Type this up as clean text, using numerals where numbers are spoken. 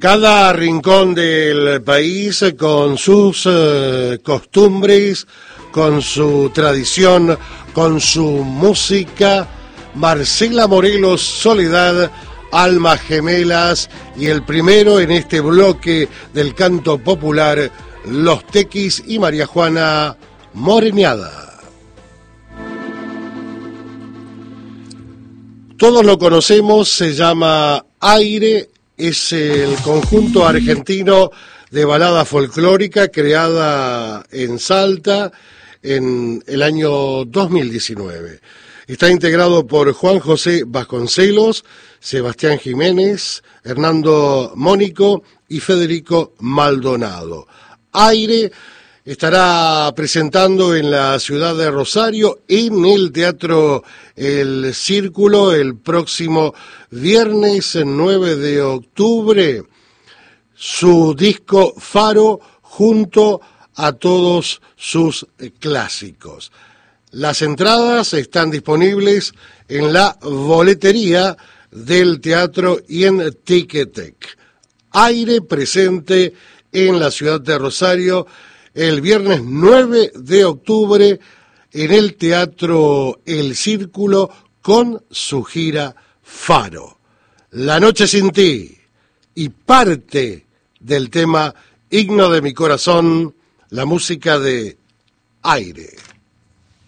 Cada rincón del país con sus costumbres, con su tradición, con su música. Marcela Morelos, Soledad, Almas Gemelas, y el primero en este bloque del canto popular, Los Tequis y María Juana Moreñada. Todos lo conocemos, se llama Aire. Es el conjunto argentino de balada folclórica creada en Salta en el año 2019. Está integrado por Juan José Vasconcelos, Sebastián Jiménez, Hernando Mónico y Federico Maldonado. Aire estará presentando en la ciudad de Rosario, en el Teatro El Círculo, el próximo viernes 9 de octubre, su disco Faro junto a todos sus clásicos. Las entradas están disponibles en la boletería del teatro y en Ticketek. Aire presente en la ciudad de Rosario el viernes 9 de octubre en el Teatro El Círculo con su gira Faro. La noche sin ti y parte del tema Himno de mi corazón, la música de Aire.